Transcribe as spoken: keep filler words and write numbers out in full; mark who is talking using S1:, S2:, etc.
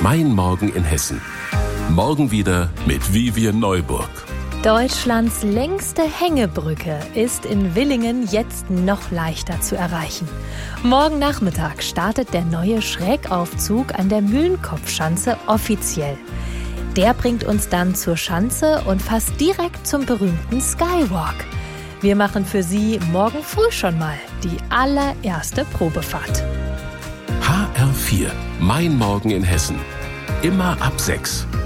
S1: Mein Morgen in Hessen. Morgen wieder mit Vivian Neuburg.
S2: Deutschlands längste Hängebrücke ist in Villingen jetzt noch leichter zu erreichen. Morgen Nachmittag startet der neue Schrägaufzug an der Mühlenkopfschanze offiziell. Der bringt uns dann zur Schanze und fast direkt zum berühmten Skywalk. Wir machen für Sie morgen früh schon mal die allererste Probefahrt.
S1: H R vier, Mein Morgen in Hessen. Immer ab sechs.